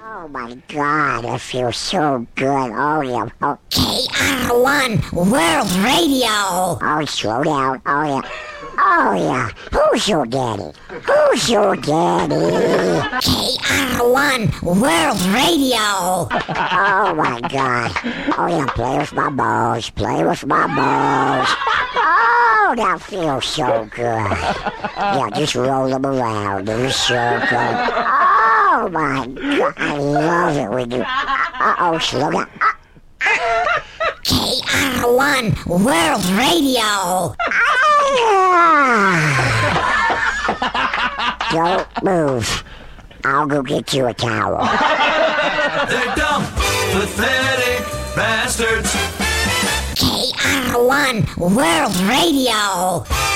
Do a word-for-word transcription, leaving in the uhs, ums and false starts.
Oh my God, I feel so good. Oh yeah. Oh, K R one World Radio. oh, slow down. Oh yeah. Oh yeah. Who's your daddy? Who's your daddy? K R one World Radio. Oh my God. Oh yeah, play with my balls. Play with my balls. Oh, that feels so good. Yeah, just roll them around in a circle. Oh my God, I love it when you. Uh oh, slow down. K R one World Radio. Don't move. I'll go get you a towel. They're dumb, pathetic bastards. K R one World Radio.